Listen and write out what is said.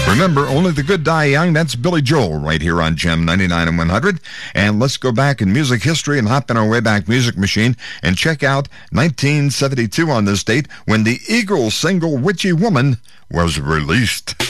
Remember, only the good die young. That's Billy Joel right here on Gem 99 and 100. And let's go back in music history and hop in our Wayback Music Machine and check out 1972 on this date when the Eagles single Witchy Woman was released.